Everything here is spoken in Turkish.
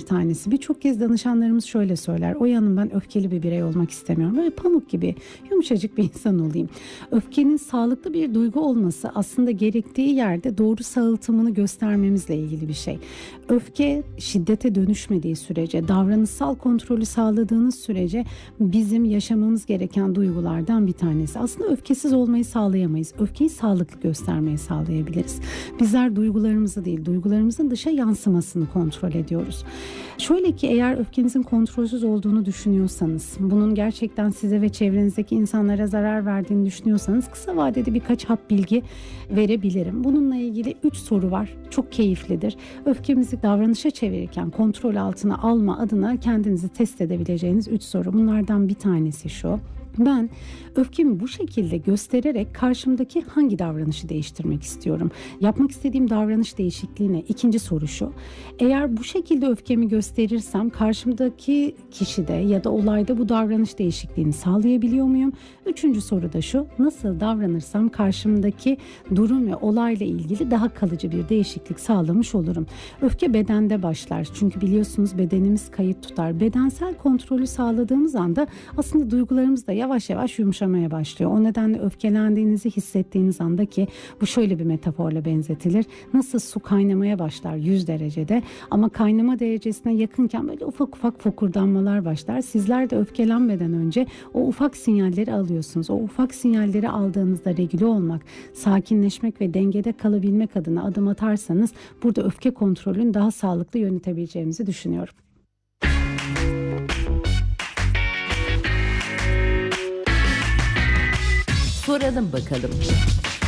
tanesi. Birçok kez danışanlarımız şöyle söyler. Oya Hanım, ben öfkeli bir birey olmak istemiyorum. Böyle pamuk gibi yumuşacık bir insan olayım. Öfkenin sağlıklı bir duygu olması aslında gerektiği yerde doğru sağaltımını göstermemizle ilgili bir şey. Öfke şiddete dönüşmediği sürece, davranışsal kontrolü sağladığınız sürece bizim yaşamamız gereken duygulardan bir tanesi. Aslında öfkesiz olmayı sağlayamayız. Öfkeyi sağlıklı göstermeyi sağlayabiliriz. Bizler duygularımızı değil, duygularımızın dışa yansımasını kontrol ediyoruz. Şöyle ki, eğer öfkenizin kontrolsüz olduğunu düşünüyorsanız, bunun gerçekten size ve çevrenizdeki insanlara zarar verdiğini düşünüyorsanız kısa vadede birkaç hap bilgi verebilirim. Bununla ilgili 3 soru var. Çok keyiflidir. Öfkemizi davranışa çevirirken kontrol altına alma adına kendinizi test edebileceğiniz 3 soru. Bunlardan bir tanesi şu: ben öfkemi bu şekilde göstererek karşımdaki hangi davranışı değiştirmek istiyorum? Yapmak istediğim davranış değişikliği ne? İkinci soru şu: eğer bu şekilde öfkemi gösterirsem karşımdaki kişide ya da olayda bu davranış değişikliğini sağlayabiliyor muyum? Üçüncü soru da şu: nasıl davranırsam karşımdaki durum ve olayla ilgili daha kalıcı bir değişiklik sağlamış olurum? Öfke bedende başlar. Çünkü biliyorsunuz, bedenimiz kayıt tutar. Bedensel kontrolü sağladığımız anda aslında duygularımız da yavaş yavaş yumuşamaya başlıyor. O nedenle öfkelendiğinizi hissettiğiniz anda, ki bu şöyle bir metaforla benzetilir: nasıl su kaynamaya başlar 100 derecede ama kaynama derecesine yakınken böyle ufak ufak fokurdanmalar başlar. Sizler de öfkelenmeden önce o ufak sinyalleri alıyorsunuz. O ufak sinyalleri aldığınızda regüle olmak, sakinleşmek ve dengede kalabilmek adına adım atarsanız burada öfke kontrolünü daha sağlıklı yönetebileceğimizi düşünüyorum. Soralım bakalım.